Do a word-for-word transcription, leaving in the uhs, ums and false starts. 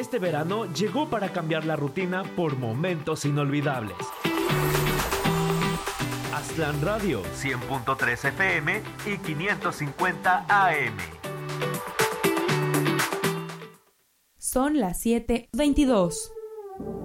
Este verano llegó para cambiar la rutina por momentos inolvidables. Aztlán Radio, cien punto tres F M y quinientos cincuenta A M. Son las siete veintidós.